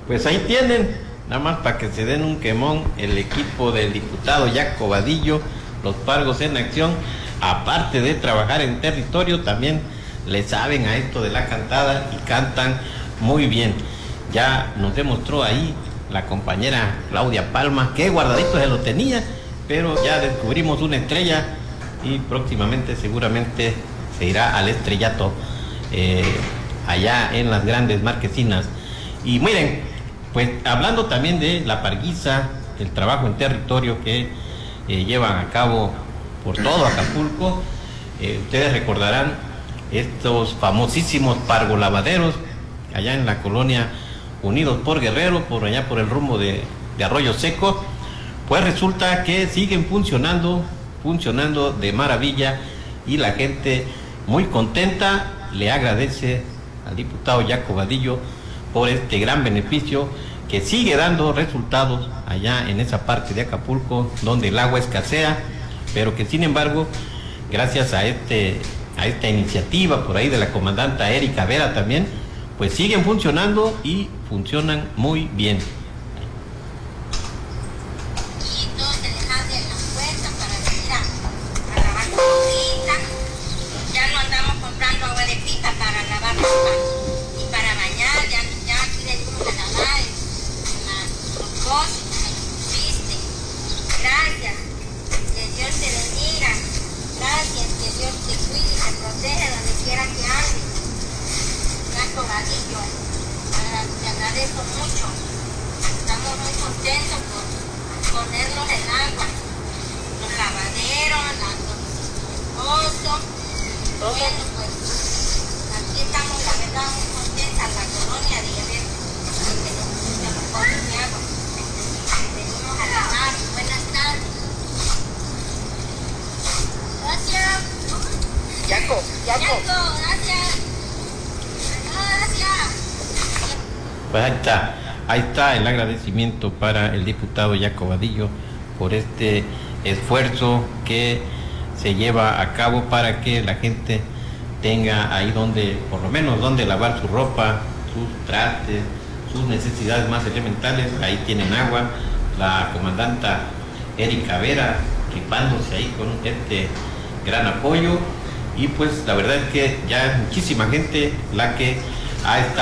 Pues ahí tienen, nada más para que se den un quemón, el equipo del diputado Jaco Vadillo, los Pargos en acción. Aparte de trabajar en territorio, también le saben a esto de la cantada y cantan muy bien. Ya nos demostró ahí la compañera Claudia Palma que guardadito se lo tenía, pero ya descubrimos una estrella y próximamente seguramente se irá al estrellato allá en las grandes marquesinas. Y miren, pues hablando también de la parguiza, el trabajo en territorio que llevan a cabo por todo Acapulco, ustedes recordarán estos famosísimos pargolavaderos allá en la colonia Unidos por Guerrero, por allá por el rumbo de Arroyo Seco. Pues resulta que siguen funcionando de maravilla y la gente muy contenta le agradece al diputado Jaco Vadillo por este gran beneficio que sigue dando resultados allá en esa parte de Acapulco donde el agua escasea, pero que sin embargo, gracias a esta iniciativa por ahí de la comandanta Erika Vera también, pues siguen funcionando y funcionan muy bien. Te agradezco mucho. Estamos muy contentos por ponernos el agua, los lavaderos, los pozos. Bueno, pues aquí estamos, la verdad, muy contentas, la colonia de Guerrero, que nos ponen de agua. Venimos a lavar. Buenas tardes. Gracias. Jaco, gracias. Pues ahí está el agradecimiento para el diputado Jaco Vadillo por este esfuerzo que se lleva a cabo para que la gente tenga ahí donde, por lo menos donde lavar su ropa, sus trastes, sus necesidades más elementales. Ahí tienen agua. La comandanta Erika Vera rifándose ahí con este gran apoyo, y pues la verdad es que ya es muchísima gente la que ha estado